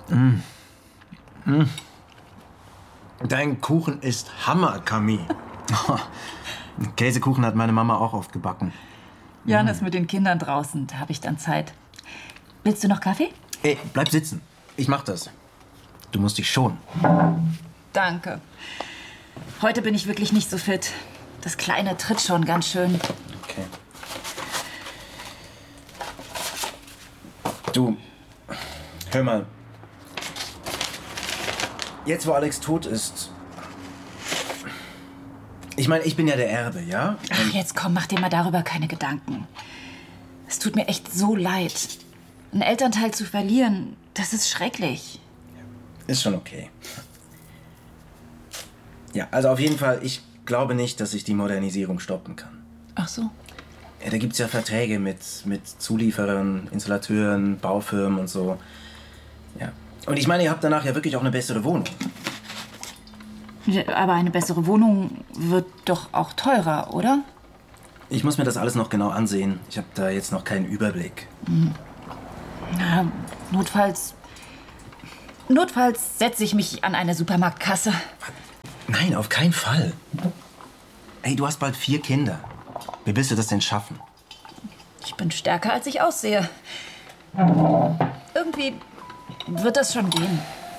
Dein Kuchen ist Hammer, Camille. Käsekuchen hat meine Mama auch oft gebacken. Jan ist mit den Kindern draußen, da habe ich dann Zeit. Willst du noch Kaffee? Ey, bleib sitzen. Ich mach das. Du musst dich schonen. Danke. Heute bin ich wirklich nicht so fit. Das Kleine tritt schon ganz schön. Okay. Du, hör mal. Jetzt, wo Alex tot ist... Ich meine, ich bin ja der Erbe, ja? Ach, jetzt komm, mach dir mal darüber keine Gedanken. Es tut mir echt so leid. Einen Elternteil zu verlieren, das ist schrecklich. Ist schon okay. Ja, also auf jeden Fall, ich glaube nicht, dass ich die Modernisierung stoppen kann. Ach so. Ja, da gibt's ja Verträge mit Zulieferern, Installateuren, Baufirmen und so. Ja. Und ich meine, ihr habt danach ja wirklich auch eine bessere Wohnung. Ja, aber eine bessere Wohnung wird doch auch teurer, oder? Ich muss mir das alles noch genau ansehen. Ich habe da jetzt noch keinen Überblick. Na, notfalls setze ich mich an eine Supermarktkasse. Nein, auf keinen Fall. Ey, du hast bald 4 Kinder. Wie willst du das denn schaffen? Ich bin stärker, als ich aussehe. Irgendwie wird das schon gehen.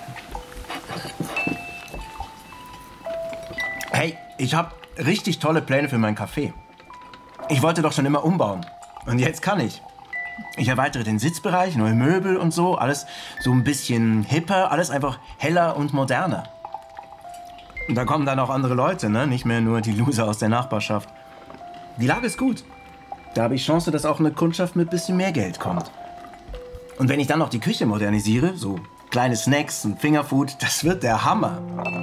Hey, ich habe richtig tolle Pläne für mein Café. Ich wollte doch schon immer umbauen. Und jetzt kann ich. Ich erweitere den Sitzbereich, neue Möbel und so. Alles so ein bisschen hipper, alles einfach heller und moderner. Und da kommen dann auch andere Leute, ne? Nicht mehr nur die Loser aus der Nachbarschaft. Die Lage ist gut. Da habe ich Chance, dass auch eine Kundschaft mit ein bisschen mehr Geld kommt. Und wenn ich dann noch die Küche modernisiere, so kleine Snacks und Fingerfood, das wird der Hammer.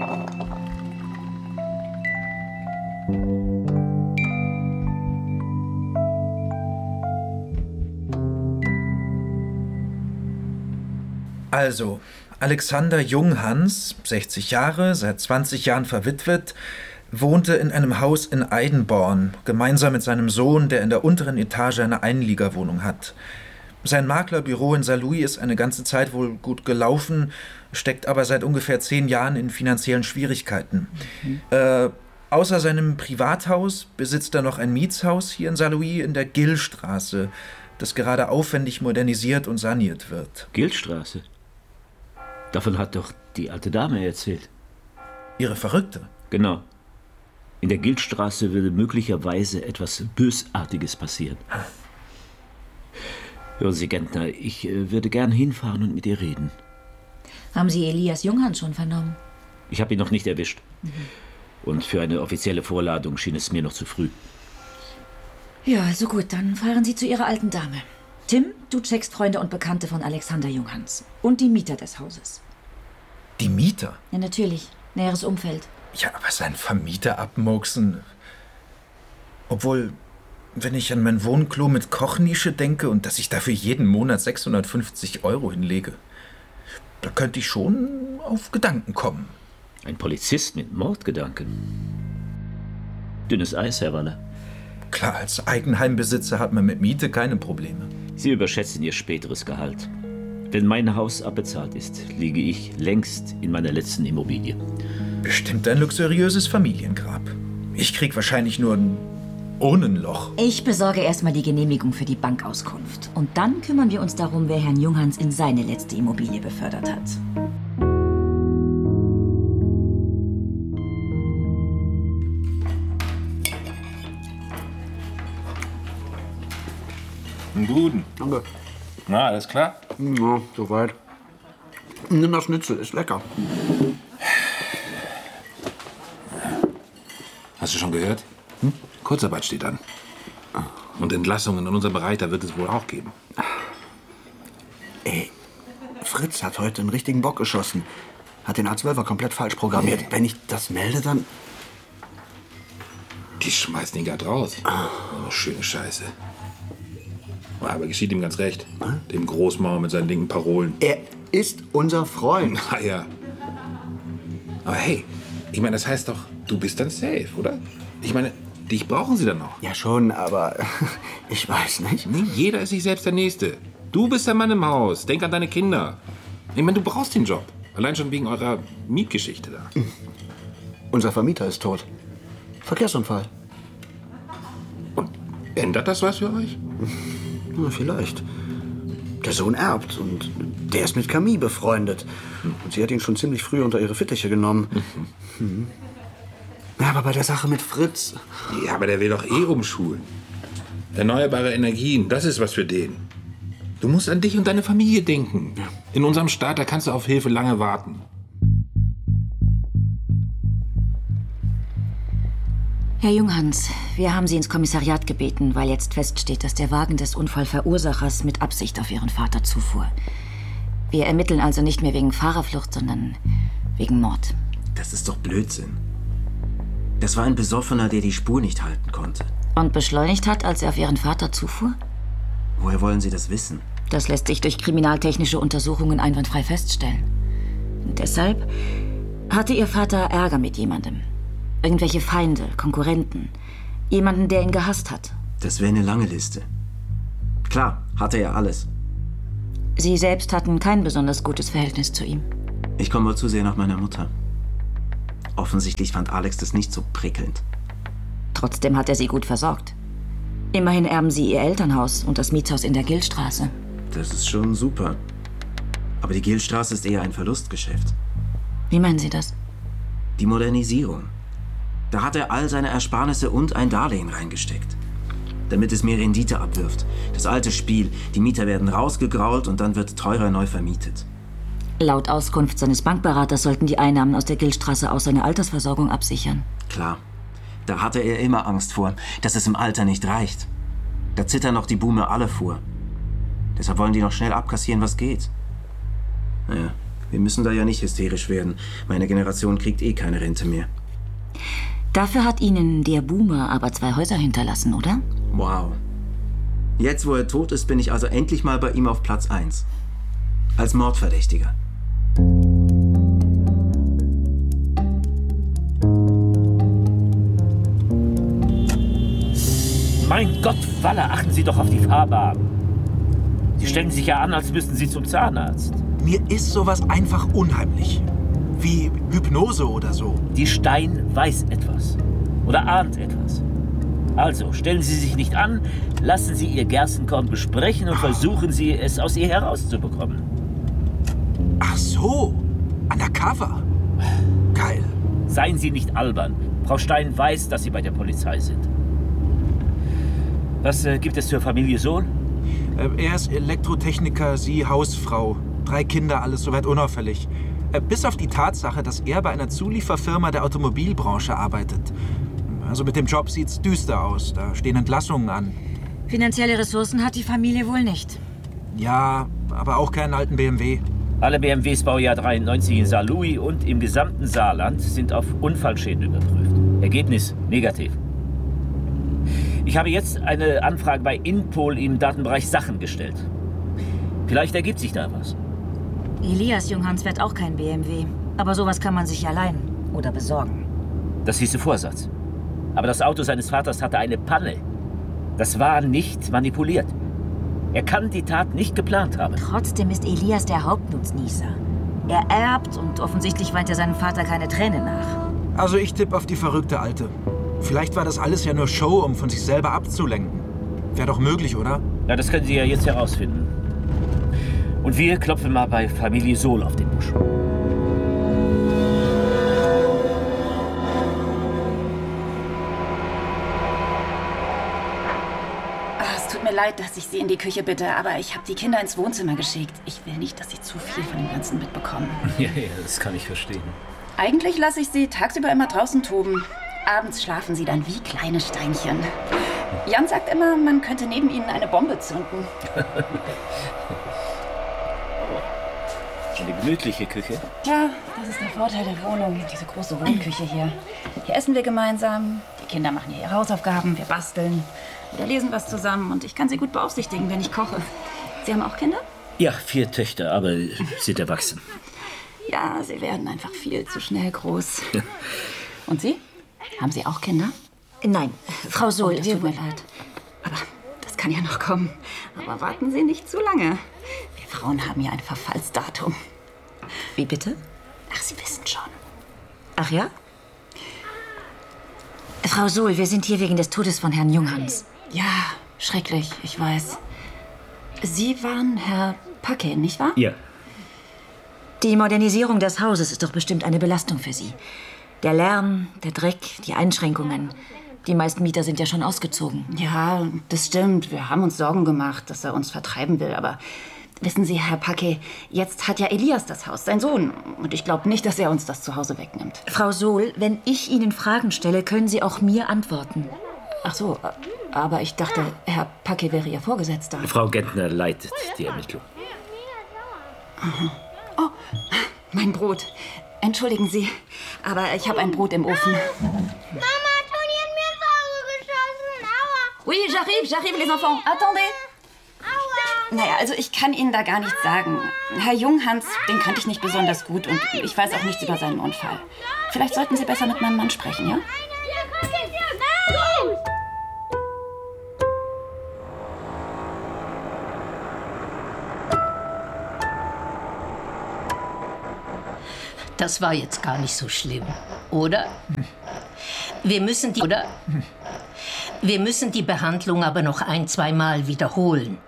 Also, Alexander Junghans, 60 Jahre, seit 20 Jahren verwitwet, wohnte in einem Haus in Eidenborn, gemeinsam mit seinem Sohn, der in der unteren Etage eine Einliegerwohnung hat. Sein Maklerbüro in Saarlouis ist eine ganze Zeit wohl gut gelaufen, steckt aber seit ungefähr 10 Jahren in finanziellen Schwierigkeiten. Außer seinem Privathaus besitzt er noch ein Mietshaus hier in Saarlouis in der Gillstraße, das gerade aufwendig modernisiert und saniert wird. Gillstraße? Davon hat doch die alte Dame erzählt. Ihre Verrückte? Genau. In der Gillstraße würde möglicherweise etwas Bösartiges passieren. Hören Sie, Gentner, ich würde gern hinfahren und mit ihr reden. Haben Sie Elias Junghans schon vernommen? Ich habe ihn noch nicht erwischt. Und für eine offizielle Vorladung schien es mir noch zu früh. Ja, also gut, dann fahren Sie zu Ihrer alten Dame. Tim, du checkst Freunde und Bekannte von Alexander Junghans. Und die Mieter des Hauses. Die Mieter? Ja, natürlich. Näheres Umfeld. Ja, aber sein Vermieter abmurksen. Obwohl, wenn ich an mein Wohnklo mit Kochnische denke und dass ich dafür jeden Monat 650 € hinlege, da könnte ich schon auf Gedanken kommen. Ein Polizist mit Mordgedanken. Dünnes Eis, Herr Waller. Klar, als Eigenheimbesitzer hat man mit Miete keine Probleme. Sie überschätzen Ihr späteres Gehalt. Wenn mein Haus abbezahlt ist, liege ich längst in meiner letzten Immobilie. Bestimmt ein luxuriöses Familiengrab. Ich krieg wahrscheinlich nur ein Urnenloch. Ich besorge erstmal die Genehmigung für die Bankauskunft. Und dann kümmern wir uns darum, wer Herrn Junghans in seine letzte Immobilie befördert hat. Einen guten. Danke. Na, alles klar? Ja, soweit. Nimm das Schnitzel, ist lecker. Hast du schon gehört? Kurzarbeit steht an. Und Entlassungen in unserem Bereich, da wird es wohl auch geben. Ey, Fritz hat heute einen richtigen Bock geschossen. Hat den A12er komplett falsch programmiert. Wenn ich das melde, dann... Die schmeißen ihn grad raus. Eine schöne Scheiße. Aber geschieht ihm ganz recht. Dem Großmauer mit seinen linken Parolen. Er ist unser Freund. Naja. Aber hey, ich meine, das heißt doch, du bist dann safe, oder? Ich meine, dich brauchen sie dann noch. Ja schon, aber ich weiß nicht. Nee, jeder ist sich selbst der Nächste. Du bist der Mann im Haus. Denk an deine Kinder. Ich meine, du brauchst den Job. Allein schon wegen eurer Mietgeschichte da. Unser Vermieter ist tot. Verkehrsunfall. Und ändert das was für euch? Na, vielleicht. Der Sohn erbt und der ist mit Camille befreundet. Und sie hat ihn schon ziemlich früh unter ihre Fittiche genommen. Ja, aber bei der Sache mit Fritz... Ja, aber der will doch umschulen. Erneuerbare Energien, das ist was für den. Du musst an dich und deine Familie denken. In unserem Staat, da kannst du auf Hilfe lange warten. Herr Junghans, wir haben Sie ins Kommissariat gebeten, weil jetzt feststeht, dass der Wagen des Unfallverursachers mit Absicht auf Ihren Vater zufuhr. Wir ermitteln also nicht mehr wegen Fahrerflucht, sondern wegen Mord. Das ist doch Blödsinn. Das war ein Besoffener, der die Spur nicht halten konnte. Und beschleunigt hat, als er auf Ihren Vater zufuhr? Woher wollen Sie das wissen? Das lässt sich durch kriminaltechnische Untersuchungen einwandfrei feststellen. Und deshalb hatte Ihr Vater Ärger mit jemandem. Irgendwelche Feinde, Konkurrenten. Jemanden, der ihn gehasst hat. Das wäre eine lange Liste. Klar, hatte er alles. Sie selbst hatten kein besonders gutes Verhältnis zu ihm. Ich komme wohl zu sehr nach meiner Mutter. Offensichtlich fand Alex das nicht so prickelnd. Trotzdem hat er sie gut versorgt. Immerhin erben sie ihr Elternhaus und das Mietshaus in der Gilstraße. Das ist schon super. Aber die Gilstraße ist eher ein Verlustgeschäft. Wie meinen Sie das? Die Modernisierung. Da hat er all seine Ersparnisse und ein Darlehen reingesteckt. Damit es mehr Rendite abwirft. Das alte Spiel. Die Mieter werden rausgegrault und dann wird teurer neu vermietet. Laut Auskunft seines Bankberaters sollten die Einnahmen aus der Gilstraße auch seine Altersversorgung absichern. Klar. Da hatte er immer Angst vor, dass es im Alter nicht reicht. Da zittern noch die Boomer alle vor. Deshalb wollen die noch schnell abkassieren, was geht. Naja, wir müssen da ja nicht hysterisch werden. Meine Generation kriegt eh keine Rente mehr. Dafür hat Ihnen der Boomer aber 2 Häuser hinterlassen, oder? Wow. Jetzt, wo er tot ist, bin ich also endlich mal bei ihm auf Platz 1. Als Mordverdächtiger. Mein Gott, Waller, achten Sie doch auf die Fahrbahn. Sie stellen sich ja an, als müssten Sie zum Zahnarzt. Mir ist sowas einfach unheimlich. Wie Hypnose oder so. Die Stein weiß etwas. Oder ahnt etwas. Also, stellen Sie sich nicht an, lassen Sie Ihr Gerstenkorn besprechen und versuchen Sie, es aus ihr herauszubekommen. Ach so, undercover. Geil. Seien Sie nicht albern. Frau Stein weiß, dass Sie bei der Polizei sind. Was gibt es zur Familie Sohn? Er ist Elektrotechniker, sie Hausfrau. 3 Kinder, alles soweit unauffällig. Bis auf die Tatsache, dass er bei einer Zulieferfirma der Automobilbranche arbeitet. Also mit dem Job sieht's düster aus. Da stehen Entlassungen an. Finanzielle Ressourcen hat die Familie wohl nicht. Ja, aber auch keinen alten BMW. Alle BMWs Baujahr 93 in Saarlouis und im gesamten Saarland sind auf Unfallschäden überprüft. Ergebnis negativ. Ich habe jetzt eine Anfrage bei Inpol im Datenbereich Sachen gestellt. Vielleicht ergibt sich da was. Elias Junghans fährt auch kein BMW. Aber sowas kann man sich allein oder besorgen. Das hieße Vorsatz. Aber das Auto seines Vaters hatte eine Panne. Das war nicht manipuliert. Er kann die Tat nicht geplant haben. Trotzdem ist Elias der Hauptnutznießer. Er erbt und offensichtlich weint er seinem Vater keine Tränen nach. Also ich tippe auf die verrückte Alte. Vielleicht war das alles ja nur Show, um von sich selber abzulenken. Wäre doch möglich, oder? Ja, das können Sie ja jetzt herausfinden. Und wir klopfen mal bei Familie Sohl auf den Busch. Es tut mir leid, dass ich Sie in die Küche bitte, aber ich habe die Kinder ins Wohnzimmer geschickt. Ich will nicht, dass Sie zu viel von dem Ganzen mitbekommen. Ja, das kann ich verstehen. Eigentlich lasse ich Sie tagsüber immer draußen toben. Abends schlafen Sie dann wie kleine Steinchen. Jan sagt immer, man könnte neben Ihnen eine Bombe zünden. Eine gemütliche Küche. Ja, das ist der Vorteil der Wohnung, diese große Wohnküche hier. Hier essen wir gemeinsam, die Kinder machen hier ihre Hausaufgaben, wir basteln, wir lesen was zusammen und ich kann sie gut beaufsichtigen, wenn ich koche. Sie haben auch Kinder? Ja, 4 Töchter, aber sind erwachsen. Ja, sie werden einfach viel zu schnell groß. Und Sie? Haben Sie auch Kinder? Nein, Frau Sohl, Das tut mir leid. Aber das kann ja noch kommen. Aber warten Sie nicht zu lange. Wir Frauen haben ja ein Verfallsdatum. Wie bitte? Ach, Sie wissen schon. Ach ja? Frau Sohl, wir sind hier wegen des Todes von Herrn Junghans. Ja, schrecklich, ich weiß. Sie waren Herr Packe, nicht wahr? Ja. Die Modernisierung des Hauses ist doch bestimmt eine Belastung für Sie. Der Lärm, der Dreck, die Einschränkungen. Die meisten Mieter sind ja schon ausgezogen. Ja, das stimmt. Wir haben uns Sorgen gemacht, dass er uns vertreiben will. Aber wissen Sie, Herr Packe, jetzt hat ja Elias das Haus, sein Sohn. Und ich glaube nicht, dass er uns das Zuhause wegnimmt. Frau Sohl, wenn ich Ihnen Fragen stelle, können Sie auch mir antworten. Ach so, aber ich dachte, Herr Packe wäre Ihr Vorgesetzter. Frau Gentner leitet die Ermittlung. Oh, mein Brot. Entschuldigen Sie, aber ich habe ein Brot im Ofen. Mama, Toni hat mir ins Auge geschossen. Aua. Oui, j'arrive, les enfants. Attendez. Aua. Naja, also ich kann Ihnen da gar nichts sagen. Herr Junghans, den kannte ich nicht besonders gut und ich weiß auch nichts über seinen Unfall. Vielleicht sollten Sie besser mit meinem Mann sprechen, ja? Nein. Das war jetzt gar nicht so schlimm, oder? Wir müssen die Behandlung aber noch 1-2 Mal wiederholen.